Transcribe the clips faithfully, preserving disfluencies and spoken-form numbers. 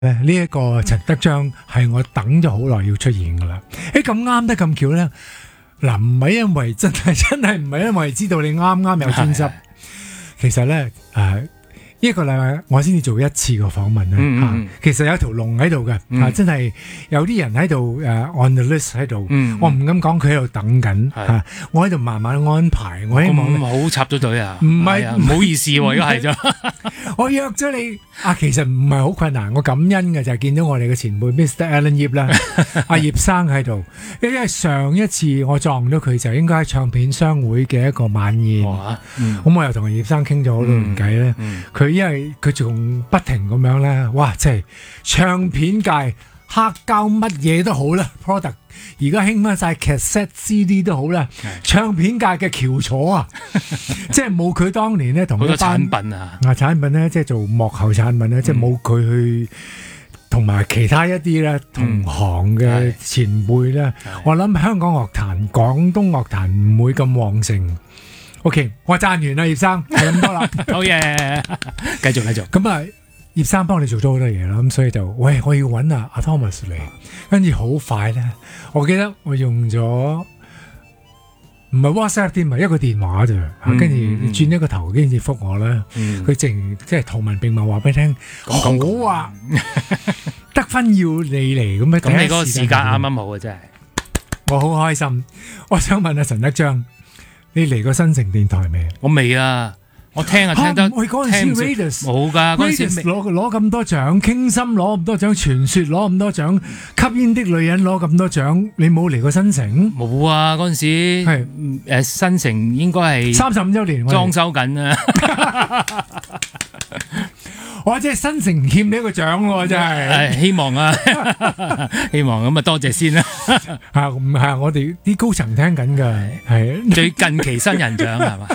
呢一個陳德章係我等咗好耐要出現噶啦，誒咁啱得咁巧咧，嗱唔係因為真係真係唔係因為知道你啱啱有專輯，其實咧誒一個禮拜我先至做一次個訪問咧， 嗯嗯嚇，其實有條龍喺度嘅，嚇真係有啲人喺度誒 on the list 喺度，我唔敢講佢喺度等緊嚇，我喺度慢慢安排，我希望咁好插咗隊啊， 唔係唔好意思喎，如果係咗， 我約咗你啊，其實唔係好困難，我感恩嘅就係見到我哋嘅前輩 Mister Alan 葉啦，阿葉生喺度，因為上一次我撞到佢就應該喺唱片商會嘅一個晚宴，咁我又同阿葉生傾咗好多年偈咧，佢因為佢仲不停咁樣咧，哇！即係唱片界黑膠乜嘢都好啦 ，product 而家興翻晒 cassette C D 都好啦，唱片界嘅翹楚啊，即係冇佢當年咧同一班產品啊， 啊產品咧，即係做幕後產品咧，嗯、即係冇佢去同埋其他一啲咧同行嘅前輩咧，嗯、我諗香港樂壇、廣東樂壇唔會咁旺盛。OK， 我讚完啦，葉生係咁多啦， 好嘢，繼續繼續。 咁啊，葉生幫你做咗好多嘢啦，咁所以就喂，我要揾阿阿 Thomas 嚟，跟住好快咧，我記得我用咗唔係 WhatsApp 添，咪一個電話咋，跟住轉一個頭，跟住覆我啦。佢淨即係圖文並茂話俾你聽，好啊，得分要你嚟咁樣。 咁你嗰個時間啱啱好啊，真係， 我好開心。我想問阿陳德章。你嚟過新城電台未？ 我未啊，我聽啊聽得。 我嗰陣時 Raidas 冇㗎，嗰陣時攞攞咁多獎，傾心攞咁多獎，傳說攞咁多獎，吸煙的女人攞咁多獎，你冇嚟過新城？ 冇啊，嗰陣時係誒新城應該係三十五週年裝修緊啊！ 我即係新城欠你一個獎喎，真係。 希望啊，希望咁啊，多謝先啦。 嚇唔係我哋啲高層聽緊㗎，係最近期新人獎係嘛？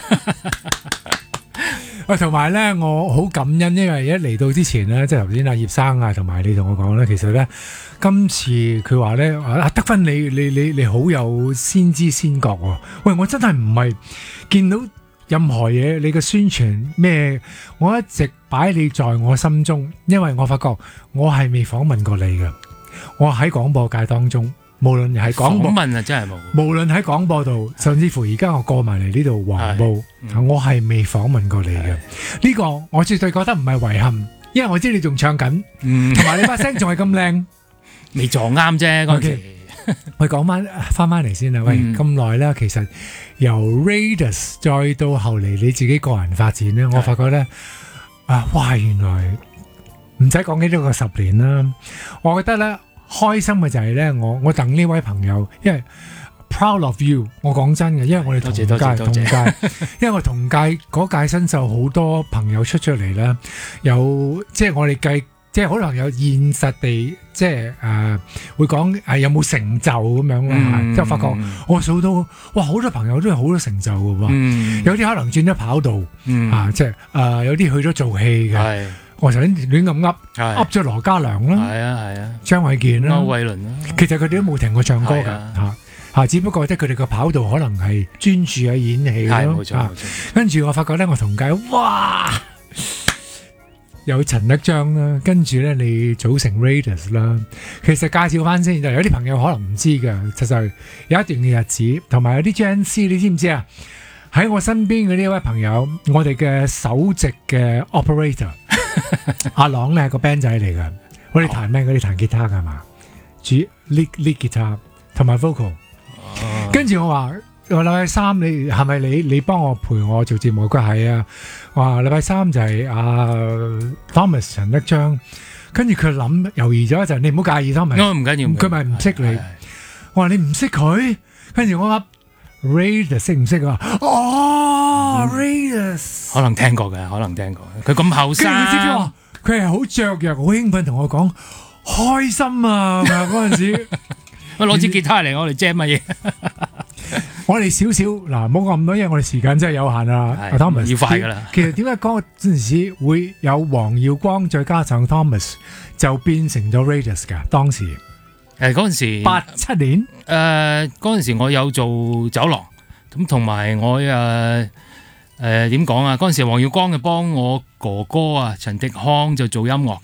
喂，同埋咧，我好感恩，因為一嚟到之前咧，即係頭先阿葉生啊，同埋你同我講咧，其實咧，今次佢話咧，啊德芬你你你你好有先知先覺喎。喂，我真係唔係見到任何嘢，你嘅宣傳咩，我一直擺你在我心中，因為我發覺我係未訪問過你嘅，我喺廣播界當中。無論係廣播， 訪問啊，真係冇。 無論喺廣播度，甚至乎而家我過埋嚟呢度黃埔，嗯、我係未訪問過你嘅。呢、呢個我絕對覺得唔係遺憾，因為我知你仲唱緊，同埋、嗯、你把聲仲係咁靚， 未撞啱啫嗰陣時。 我講翻翻翻嚟先啦，喂，咁耐啦，其實由 Raidas 再到後嚟你自己個人發展咧，我發覺咧啊，哇，原來唔使講幾多個十年啦，我覺得咧。開心嘅就係咧，我我等呢位朋友，因為 proud of you， 我講真嘅，因為我哋同屆同屆，因為我同屆嗰屆新秀好多朋友出咗嚟啦，有即係我哋計，即係可能有現實地，即係誒、呃、會講係、呃、有冇成就咁樣啦，即係、嗯、發覺我數到哇，好多朋友都有好多成就嘅喎，嗯、有啲可能轉咗跑道，嗯、啊，即係誒、呃、有啲去咗做戲嘅。我頭先亂咁噏，噏咗羅嘉良啦，係啊係啊，張衛健啦， 歐偉倫啦， 其實佢哋都冇停過唱歌㗎嚇嚇，只不過即係佢哋個跑道可能係專注喺演戲咯，冇錯冇錯。跟住我發覺咧，我同屆哇有陳德章啦，跟住咧你組成 Raidas 啦，其實介紹翻先，就有啲朋友可能唔知㗎，實在有一段嘅日子，同埋有啲 Gen C，你知唔知啊？喺我身邊嘅呢位朋友，我哋嘅首席嘅 operator。阿朗咧係個 band 仔嚟噶，我哋彈咩？嗰啲彈吉他噶嘛，主 lead lead 吉他同埋 vocal。跟住我話，我禮拜三你係咪你你幫我陪我做節目？佢係啊。話禮拜三就係阿 Thomas 陳德章。跟住佢諗猶豫咗一陣，你唔好介意 Thomas。 我唔緊要， 佢咪唔識你。我話你唔識佢，跟住我話 Raidas 識唔識啊？哦 ，Raidas 可能聽過嘅，可能聽過。佢咁後生， 跟住你知唔知話？佢係好雀躍、好興奮，同我講開心啊！嗰陣時， 我攞支吉他嚟，我哋 jam 乜嘢？ 我哋少少嗱，冇講咁多，因為我哋時間真係有限啊。阿 Thomas 要快噶啦。 其實點解嗰陣時會有黃耀光，再加上 Thomas 就變成咗 Raidas 㗎？當時誒嗰陣時八七年誒嗰陣時，我有做酒廊咁，同埋我誒。誒點講啊？嗰陣時黃耀光就幫我哥哥啊陳迪康就做音樂嘅，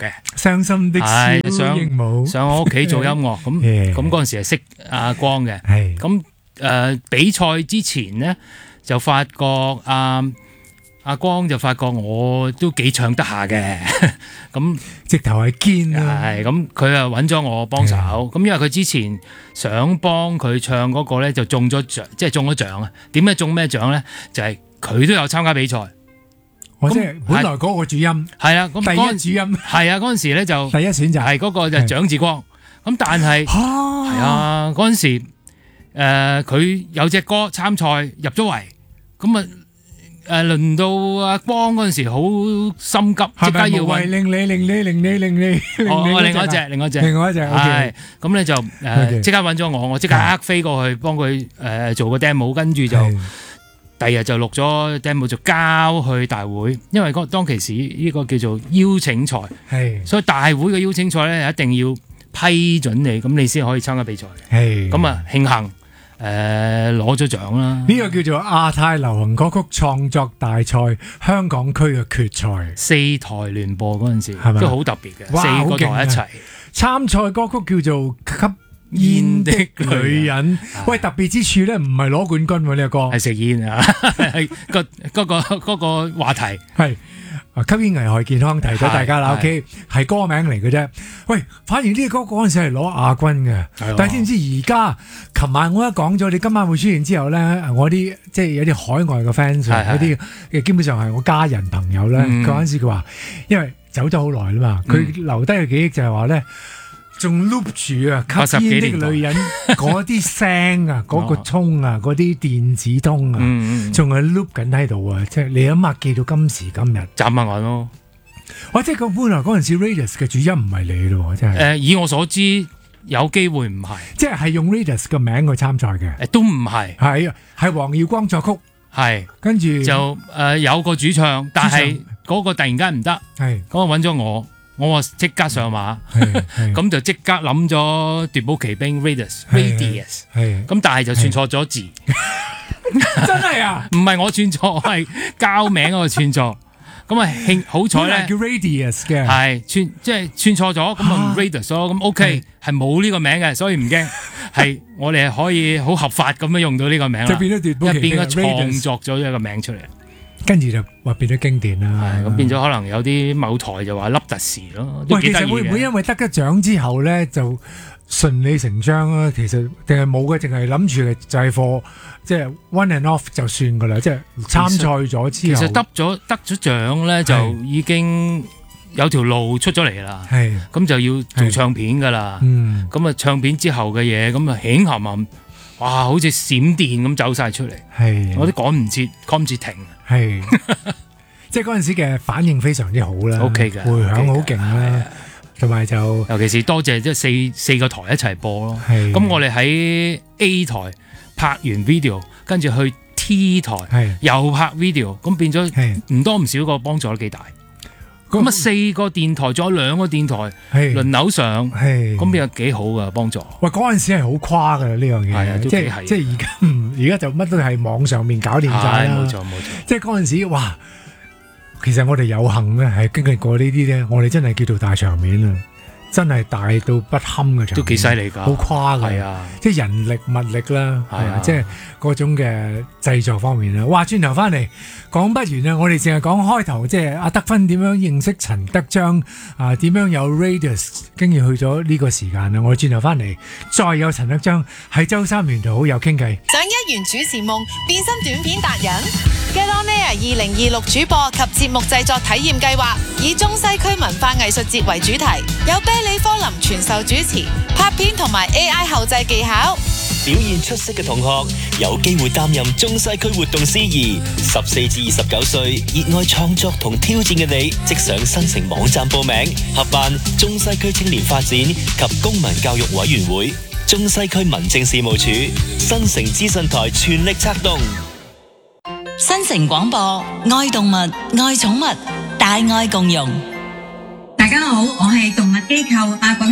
傷心的小鸚鵡上我屋企做音樂，咁咁嗰陣時係識阿光嘅，咁誒比賽之前咧就發覺阿阿光就發覺我都幾唱得下嘅，咁直頭係堅啊， 係咁佢啊揾咗我幫手，咁因為佢之前想幫佢唱嗰個咧就中咗獎，即係中咗獎啊！點解中咩獎咧？就係佢都有參加比賽。 我即係本來嗰個主音係啊，咁第一主音係啊，嗰陣時咧就第一選擇係嗰個就蔣志光。咁但係係啊，嗰陣時誒佢有隻歌參賽入咗圍，咁啊誒輪到阿光嗰陣時好心急，即刻要揾令你令你令你令你哦，另外一隻另外一隻另外一隻係咁咧就誒即刻揾咗我，我即刻飛過去幫佢誒做個 demo， 跟住就。第二日就錄咗 demo 就交去大會，因為嗰當其時呢個叫做邀請賽，係所以大會嘅邀請賽咧一定要批准你，咁你先可以參加比賽。係咁啊，慶幸誒攞咗獎啦！ 呢個叫做亞太流行歌曲創作大賽香港區嘅決賽， 四台聯播嗰陣時都好特別嘅，四個台一齊參賽歌曲叫做吸煙的女人，喂，特別之處咧，唔係攞冠軍喎，呢個歌係食煙啊，係個嗰個嗰個話題係吸煙危害健康，提咗大家啦。OK， 係歌名嚟嘅啫。喂，反而呢個歌嗰陣時係攞亞軍嘅，但係知唔知而家？琴晚我一講咗，你今晚會出現之後咧，我啲即係有啲海外嘅 fans，有啲基本上係我家人朋友咧，嗰陣時佢話，因為走咗好耐啦嘛，佢留低嘅記憶就係話咧。仲 loop 住啊！吸煙的女人嗰啲聲啊，嗰個通啊，嗰啲電子通啊，仲係 loop 緊喺度啊！即係你諗下，記到今時今日， 眨下眼咯。 我即係講本來嗰陣時 Raidas 嘅主音唔係你咯，真係。誒， 以我所知，有機會唔係，即係係用 Raidas 嘅名去參賽嘅。 誒，都唔係， 係係黃耀光作曲， 係跟住就誒有個主唱，但係嗰個突然間唔得，係嗰個揾咗我。我話即刻上馬，咁就即刻諗咗奪寶奇兵 Raidas Radius， 咁但係就串錯咗字， 真係啊！ 唔係我串錯，係交名嗰個串錯，咁啊慶好彩咧， 叫 Radius 嘅， 係串即係串錯咗，咁啊 Radius 咯，咁 OK 係冇呢個名嘅，所以唔驚，係我哋可以好合法咁樣用到呢個名啦， 就變咗奪寶奇兵， 變咗創作咗一個名出嚟。 跟住就話變咗經典啦， 咁變咗可能有啲某台就話粒特時咯。喂， 其實會唔會因為得咗獎之後咧就順理成章啊？其實定係冇嘅，淨係諗住就係貨，即係 one and off 就算噶啦，即係參賽咗之後，其實得咗得咗獎咧就已經有條路出咗嚟啦。係咁就要做唱片噶啦。嗯，咁啊唱片之後嘅嘢咁啊輕含含。哇！好似閃電咁走晒出嚟，係我都趕唔切，趕唔切停。係， 即係嗰陣時嘅反應非常之好啦 ，OK 嘅， 迴響好勁啦，同埋就尤其是多謝即係四四個台一齊播咯。咁我哋喺 A 台拍完 video， 跟住去 T 台又拍 video， 咁變咗唔多唔少個幫助都幾大。咁啊，四個電台，仲有兩個電台輪流上，咁邊有幾好噶幫助？喂， 嗰陣時係好誇噶呢樣嘢，係啊，即係即係而家，而家就乜都係網上面搞掂晒啦。冇錯冇錯，即係嗰陣時，哇！其實我哋有幸咧，係經歷過呢啲咧，我哋真係叫做大場面啊！真係大到不堪嘅場面， 都幾犀利㗎， 好誇㗎，係啊！即係人力物力啦，係啊，即係嗰種嘅製作方面啦。哇！轉頭翻嚟講不完啊！我哋淨係講開頭，即係阿德芬點樣認識陳德章啊？點樣有 Raidas，跟住去咗呢個時間啊！我哋轉頭翻嚟再有陳德章喺周三沿途好友傾偈。 想一圓主持夢，變身短片達人 Get On Air 二零二六主播及節目製作體驗計劃，以中西區文化藝術節為主題，有啤梨科林傳授主持，拍片同埋 A I 後製技巧。 表現出色嘅同學有機會擔任中西區活動司儀。十四至二十九歲，熱愛創作同挑戰嘅你，即上新城網站報名，合辦中西區青年發展及公民教育委員會、中西區民政事務處、新城資訊台全力策動。 新城廣播，愛動物，愛寵物，大愛共融。 大家好，我係動物機構阿滾屋 Organizer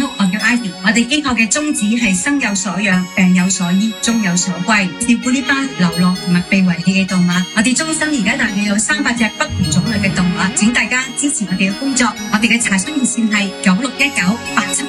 Ivy， 我哋機構嘅宗旨係生有所養，病有所醫，終有所歸，照顧呢班流浪同埋被遺棄嘅動物。我哋中心而家大約有三百隻不同種類嘅動物，請大家支持我哋嘅工作。我哋嘅查詢熱線係九六一九八七。